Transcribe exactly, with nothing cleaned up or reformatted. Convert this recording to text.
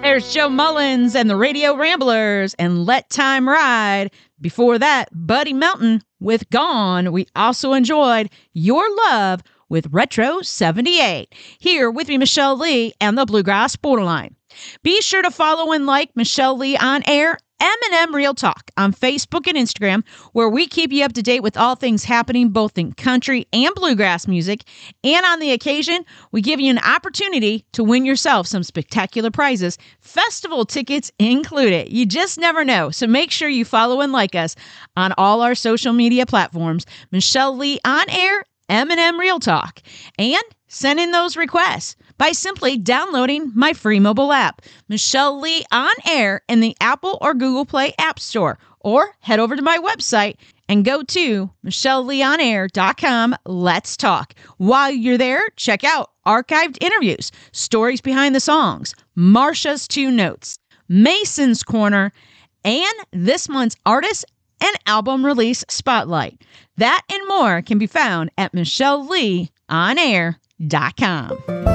There's Joe Mullins and the Radio Ramblers and Let Time Ride. Before that, Buddy Melton with Gone. We also enjoyed Your Love with Retro seventy-eight. Here with me, Michelle Lee and the Bluegrass Borderline. Be sure to follow and like Michelle Lee on air, M and M Real Talk on Facebook and Instagram, where we keep you up to date with all things happening both in country and bluegrass music. And on the occasion, we give you an opportunity to win yourself some spectacular prizes, festival tickets included. You just never know. So make sure you follow and like us on all our social media platforms. Michelle Lee on air, M and M Real Talk. And send in those requests by simply downloading my free mobile app, Michelle Lee on air, in the Apple or Google Play App Store, or head over to my website and go to michelle lee on air dot com. Let's talk. While you're there, check out archived interviews, stories behind the songs, Marsha's Two Notes, Mason's Corner, and this month's artist and album release spotlight. That and more can be found at michelle lee on air dot com.